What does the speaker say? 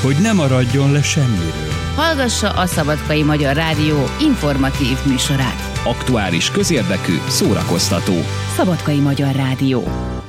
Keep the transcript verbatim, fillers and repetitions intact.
hogy ne maradjon le semmiről. Hallgassa a Szabadkai Magyar Rádió informatív műsorát. Aktuális, közérdekű, szórakoztató. Szabadkai Magyar Rádió.